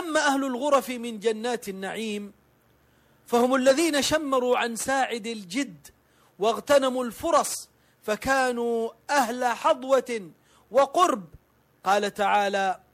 وأما أهل الغرف من جنات النعيم فهم الذين شمروا عن ساعد الجد واغتنموا الفرص فكانوا أهل حظوة وقرب. قال تعالى: